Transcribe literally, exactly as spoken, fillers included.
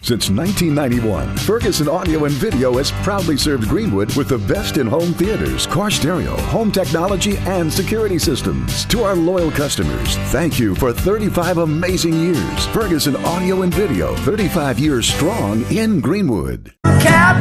Since nineteen ninety-one, Ferguson Audio and Video has proudly served Greenwood with the best in home theaters, car stereo, home technology, and security systems. To our loyal customers, thank you for thirty-five amazing years. Ferguson Audio and Video, thirty-five years strong in Greenwood. Cap